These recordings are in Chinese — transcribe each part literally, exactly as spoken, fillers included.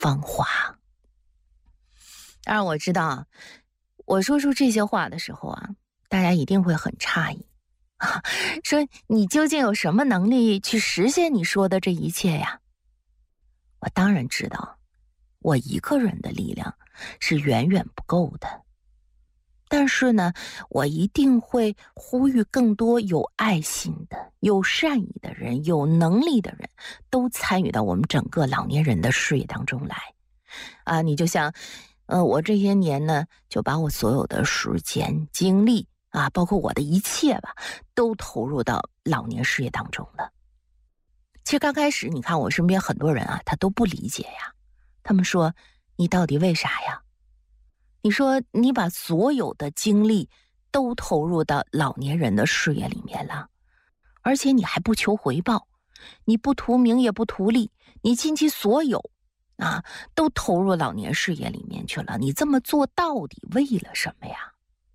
芳华。当然我知道，我说出这些话的时候啊，大家一定会很诧异啊，说你究竟有什么能力去实现你说的这一切呀？我当然知道，我一个人的力量是远远不够的。但是呢，我一定会呼吁更多有爱心的、有善意的人、有能力的人都参与到我们整个老年人的事业当中来。啊，你就像，呃，我这些年呢，就把我所有的时间、精力啊，包括我的一切吧，都投入到老年事业当中了。其实刚开始，你看我身边很多人啊，他都不理解呀，他们说：“你到底为啥呀？你说你把所有的精力都投入到老年人的事业里面了，而且你还不求回报，你不图名也不图利，你尽其所有啊，都投入老年事业里面去了，你这么做到底为了什么呀？”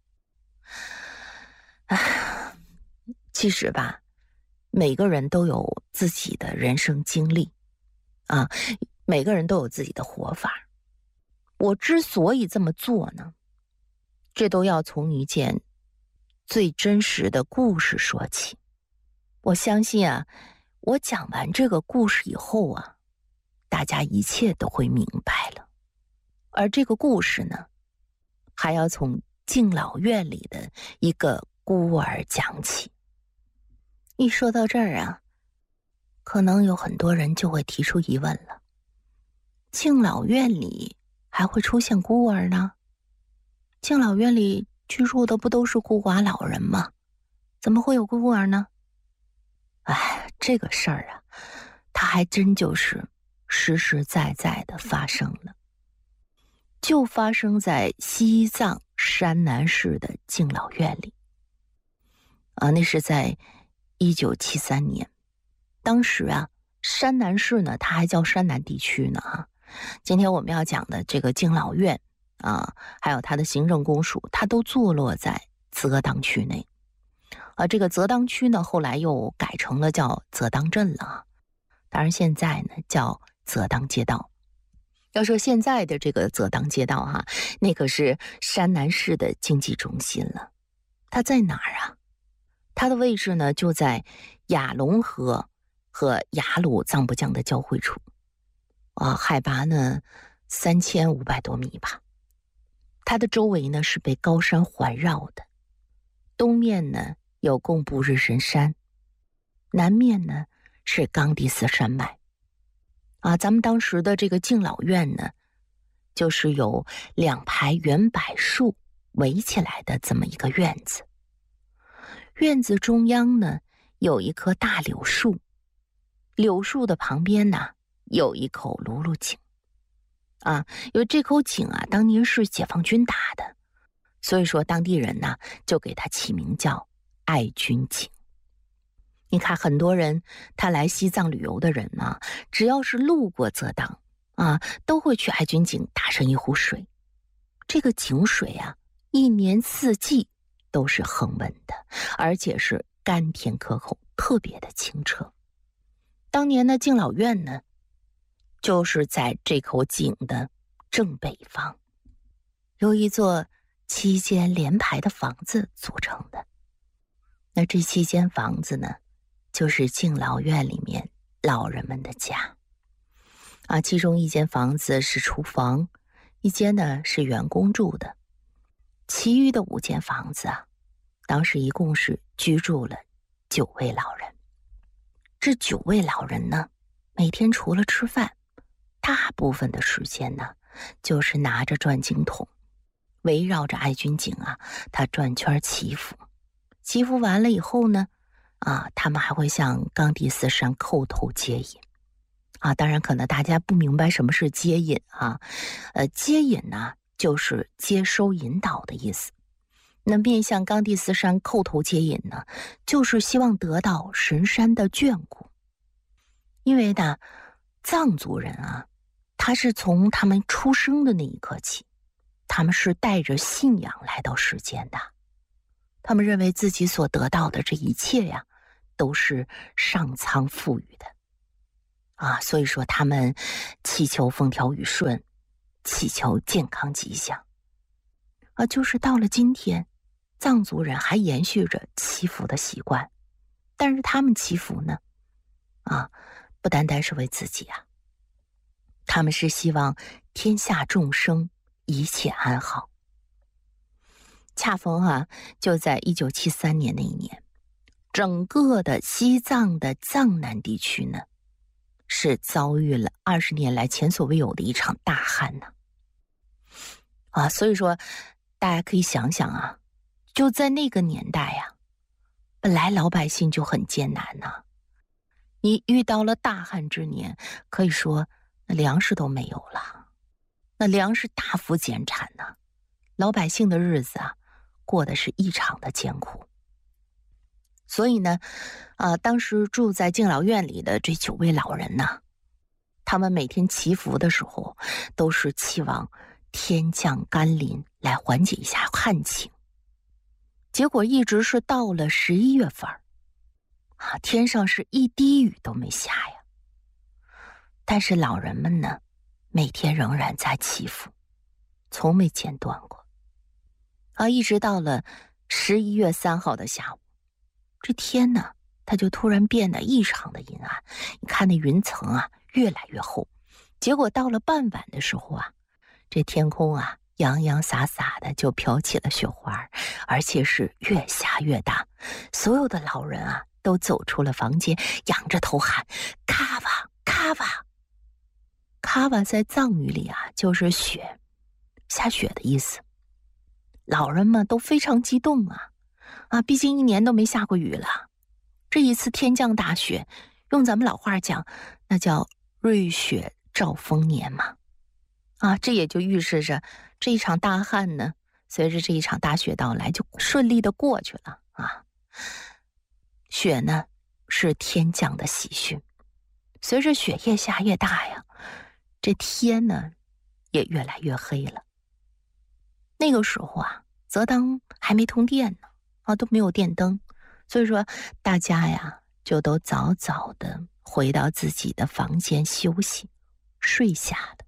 唉，其实吧，每个人都有自己的人生经历啊，每个人都有自己的活法。我之所以这么做呢，这都要从一件最真实的故事说起。我相信啊，我讲完这个故事以后啊，大家一切都会明白了。而这个故事呢，还要从敬老院里的一个孤儿讲起。一说到这儿啊，可能有很多人就会提出疑问了：敬老院里还会出现孤儿呢？敬老院里居住的不都是孤寡老人吗？怎么会有孤儿呢？哎，这个事儿啊，它还真就是实实在在的发生了，就发生在西藏山南市的敬老院里。啊，那是在一九七三年，当时啊，山南市呢，它还叫山南地区呢啊。今天我们要讲的这个敬老院啊，还有它的行政公署，它都坐落在泽当区内。啊，这个泽当区呢，后来又改成了叫泽当镇了啊。当然现在呢叫泽当街道。要说现在的这个泽当街道哈、啊，那可是山南市的经济中心了。它在哪儿啊？它的位置呢就在雅龙河和雅鲁藏布江的交汇处。啊，海拔呢三千五百多米吧。它的周围呢是被高山环绕的，东面呢有贡布日神山，南面呢是冈蒂斯山脉。啊，咱们当时的这个敬老院呢，就是有两排圆柏树围起来的这么一个院子。院子中央呢有一棵大柳树，柳树的旁边呢有一口辘轳井。啊，因为这口井啊当年是解放军打的，所以说当地人呢就给它起名叫爱军井。你看很多人他来西藏旅游的人呢，只要是路过泽当啊，都会去爱军井打上一壶水。这个井水啊一年四季都是恒温的，而且是甘甜可口，特别的清澈。当年的敬老院呢就是在这口井的正北方，由一座七间连排的房子组成的。那这七间房子呢，就是敬老院里面老人们的家。啊，其中一间房子是厨房，一间呢是员工住的，其余的五间房子啊，当时一共是居住了九位老人。这九位老人呢，每天除了吃饭，大部分的时间呢，就是拿着转经筒，围绕着爱军井啊，他转圈祈福。祈福完了以后呢，啊，他们还会向冈蒂斯山叩头接引。啊，当然可能大家不明白什么是接引啊，呃，接引呢就是接收引导的意思。那面向冈蒂斯山叩头接引呢，就是希望得到神山的眷顾。因为呢，藏族人啊，他是从他们出生的那一刻起，他们是带着信仰来到世间的。他们认为自己所得到的这一切呀，都是上苍赋予的。 啊，所以说他们祈求风调雨顺，祈求健康吉祥。啊，就是到了今天，藏族人还延续着祈福的习惯，但是他们祈福呢，啊，不单单是为自己啊，他们是希望天下众生一切安好。恰逢啊，就在一九七三年那一年，整个的西藏的藏南地区呢，是遭遇了二十年来前所未有的一场大旱呢。啊，所以说大家可以想想啊，就在那个年代呀、啊，本来老百姓就很艰难呐、啊，你遇到了大旱之年，可以说那粮食都没有了，那粮食大幅减产呢、啊，老百姓的日子啊，过得是异常的艰苦。所以呢，啊、呃，当时住在敬老院里的这九位老人呢，他们每天祈福的时候，都是期望天降甘霖来缓解一下旱情。结果一直是到了十一月份，啊，天上是一滴雨都没下呀。但是老人们呢，每天仍然在祈福，从没间断过。啊，一直到了十一月三号的下午。这天呢，它就突然变得异常的阴暗，你看那云层啊越来越厚，结果到了傍晚的时候啊，这天空啊洋洋洒洒的就飘起了雪花，而且是越下越大。所有的老人啊都走出了房间，仰着头喊卡瓦卡瓦。卡瓦在藏语里啊就是雪，下雪的意思。老人们都非常激动啊啊，毕竟一年都没下过雨了，这一次天降大雪，用咱们老话讲，那叫瑞雪兆丰年嘛。啊，这也就预示着这一场大旱呢，随着这一场大雪到来，就顺利的过去了啊。雪呢，是天降的喜讯，随着雪越下越大呀，这天呢，也越来越黑了。那个时候啊，则当还没通电呢。啊，都没有电灯，所以说大家呀就都早早的回到自己的房间休息睡下的。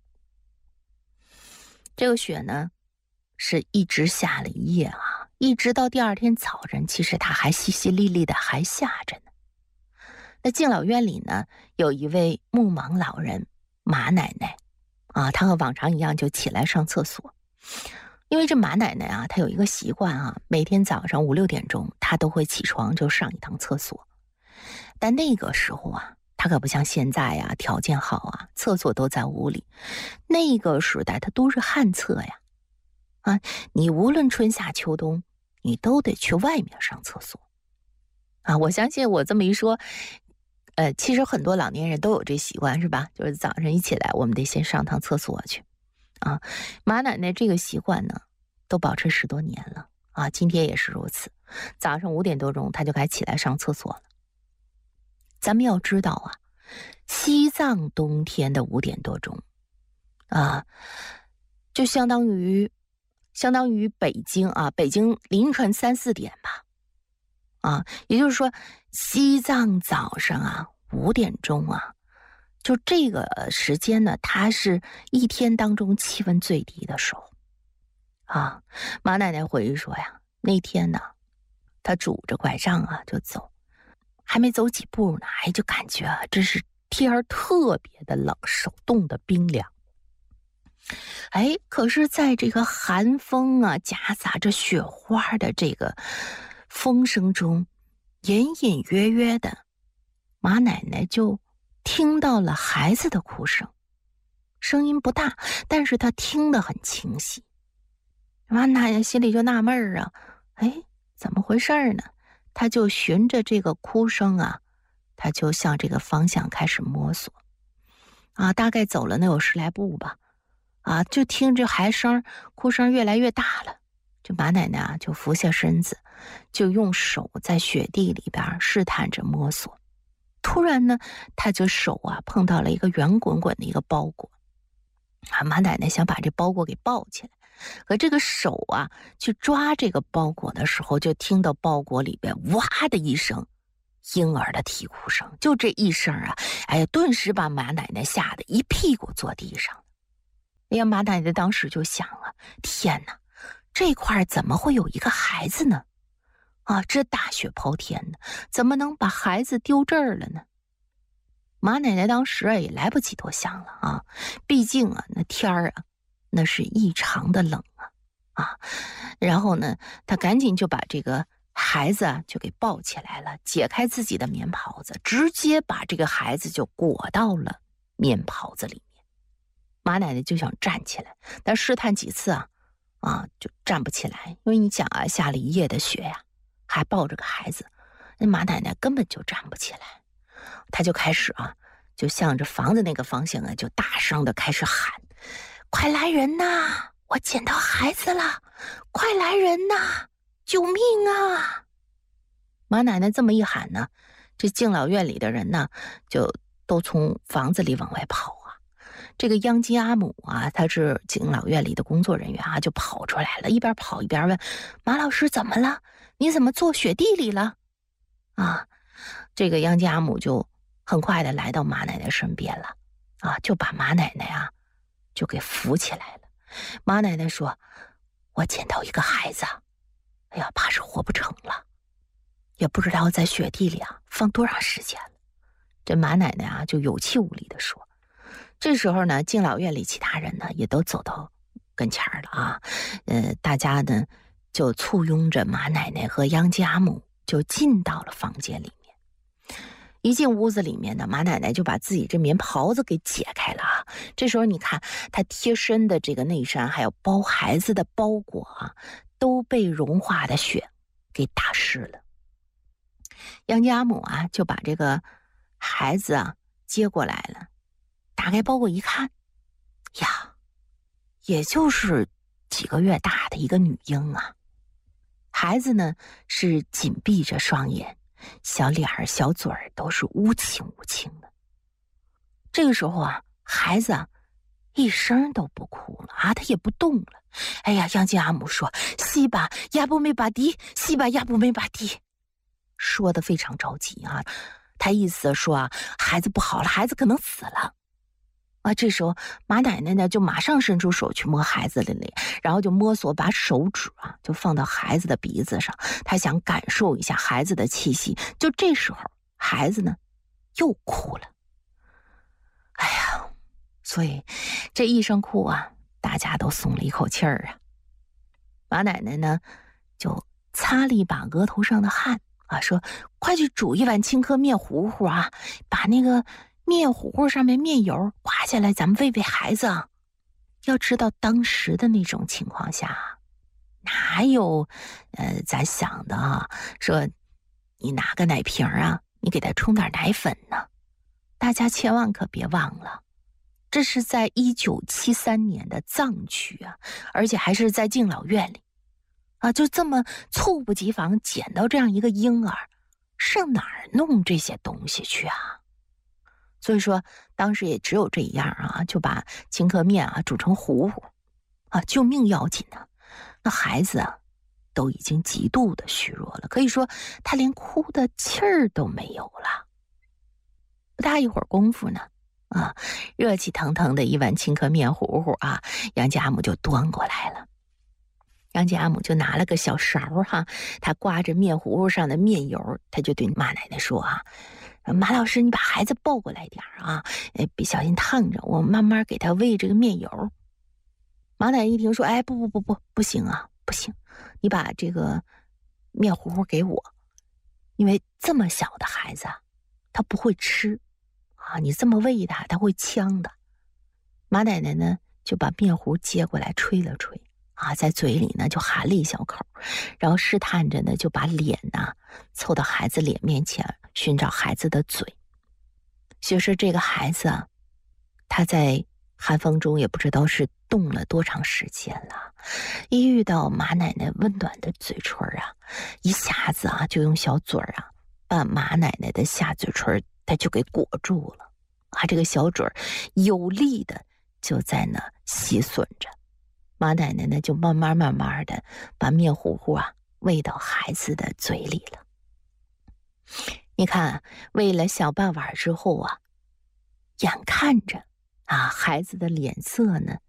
这个雪呢是一直下了一夜啊，一直到第二天早晨，其实它还淅淅沥沥的还下着呢。那敬老院里呢有一位目盲老人马奶奶啊，她和往常一样就起来上厕所。因为这马奶奶啊，她有一个习惯啊，每天早上五六点钟，她都会起床就上一趟厕所。但那个时候啊，她可不像现在呀、啊，条件好啊，厕所都在屋里。那个时代它都是旱厕呀，啊，你无论春夏秋冬，你都得去外面上厕所。啊，我相信我这么一说，呃，其实很多老年人都有这习惯，是吧？就是早上一起来，我们得先上趟厕所去。啊，马奶奶这个习惯呢，都保持十多年了啊，今天也是如此。早上五点多钟，她就该起来上厕所了。咱们要知道啊，西藏冬天的五点多钟，啊，就相当于相当于北京啊，北京凌晨三四点吧，啊，也就是说，西藏早上啊五点钟啊。就这个时间呢，它是一天当中气温最低的时候啊。马奶奶回忆说呀，那天呢，她拄着拐杖啊就走，还没走几步呢，哎，就感觉啊，这是天儿特别的冷，手冻的冰凉。哎，可是在这个寒风啊夹杂着雪花的这个风声中，隐隐约约的，马奶奶就听到了孩子的哭声，声音不大，但是他听得很清晰。马奶奶心里就纳闷儿啊，哎，怎么回事呢？他就循着这个哭声啊，他就向这个方向开始摸索。啊，大概走了能有十来步吧，啊，就听这孩声哭声越来越大了。这马奶奶啊，就俯下身子，就用手在雪地里边试探着摸索。突然呢，他就手啊碰到了一个圆滚滚的一个包裹，啊，马奶奶想把这包裹给抱起来，可这个手啊去抓这个包裹的时候，就听到包裹里边哇的一声， 婴儿的啼哭声，就这一声啊，哎呀，顿时把马奶奶吓得一屁股坐地上。哎呀，马奶奶当时就想了，天哪，这块怎么会有一个孩子呢？啊，这大雪抛天的，怎么能把孩子丢这儿了呢？马奶奶当时啊也来不及多想了啊，毕竟啊那天儿啊那是异常的冷啊啊，然后呢，她赶紧就把这个孩子啊就给抱起来了，解开自己的棉袍子，直接把这个孩子就裹到了棉袍子里面。马奶奶就想站起来，但试探几次啊啊就站不起来，因为你想啊下了一夜的雪呀、啊，还抱着个孩子，那马奶奶根本就站不起来。她就开始啊就向着房子那个方向啊就大声的开始喊，快来人呐，我捡到孩子了，快来人呐，救命啊！马奶奶这么一喊呢，这敬老院里的人呢就都从房子里往外跑啊。这个央吉阿姆啊，他是敬老院里的工作人员啊，就跑出来了，一边跑一边问马老师怎么了？你怎么坐雪地里了？啊，这个央吉阿姆就很快的来到马奶奶身边了啊，就把马奶奶啊就给扶起来了。马奶奶说，我捡到一个孩子，哎呀，怕是活不成了，也不知道在雪地里啊放多长时间了。这马奶奶啊就有气无力的说。这时候呢，敬老院里其他人呢也都走到跟前了啊，呃，大家呢就簇拥着马奶奶和央吉阿姆就进到了房间里面。一进屋子里面呢，马奶奶就把自己这棉袍子给解开了啊。这时候你看，她贴身的这个内衫还有包孩子的包裹啊，都被融化的雪给打湿了。央吉阿姆啊就把这个孩子啊接过来了，打开包裹一看，呀，也就是几个月大的一个女婴啊。孩子呢是紧闭着双眼，小脸儿小嘴儿都是乌青乌青的。这个时候啊，孩子啊一声都不哭了啊，他也不动了。哎呀，央吉阿姆说，西巴亚布梅巴迪，西巴亚布梅巴迪，说的非常着急啊。他意思说啊，孩子不好了，孩子可能死了。啊，这时候马奶奶呢就马上伸出手去摸孩子的脸，然后就摸索把手指啊就放到孩子的鼻子上，他想感受一下孩子的气息。就这时候孩子呢又哭了。哎呀，所以这一声哭啊，大家都松了一口气儿啊。马奶奶呢就擦了一把额头上的汗啊，说快去煮一碗青稞面糊糊啊，把那个面糊糊上面面油刮下来，咱们喂喂孩子啊。要知道当时的那种情况下，哪有呃咱想的啊，说你拿个奶瓶啊，你给他冲点奶粉呢？大家千万可别忘了，这是在一九七三年的藏区啊，而且还是在敬老院里啊，就这么猝不及防捡到这样一个婴儿，上哪儿弄这些东西去啊？所以说当时也只有这样啊，就把青稞面啊煮成糊糊啊，救命要紧呢。那孩子啊都已经极度的虚弱了，可以说他连哭的气儿都没有了。不大一会儿功夫呢啊，热气腾腾的一碗青稞面糊糊啊，杨家母就端过来了。杨家母就拿了个小勺哈，他刮着面糊糊上的面油，他就对马奶奶说啊，马老师，你把孩子抱过来点啊，哎，别小心烫着，我慢慢给他喂这个面油。马奶奶一听说，哎，不不不不，不行啊，不行，你把这个面糊糊给我，因为这么小的孩子啊，他不会吃啊，你这么喂他，他会呛的。马奶奶呢，就把面糊接过来吹了吹啊，在嘴里呢就含了一小口，然后试探着呢就把脸呢凑到孩子脸面前，寻找孩子的嘴。就说这个孩子啊，他在寒风中也不知道是冻了多长时间了，一遇到马奶奶温暖的嘴唇啊，一下子啊就用小嘴啊把马奶奶的下嘴唇他就给裹住了啊，这个小嘴有力的就在那吸吮着。马奶奶呢就慢慢慢慢的把面糊糊啊喂到孩子的嘴里了。 你看，喂了小半碗之后啊，眼看着啊孩子的脸色呢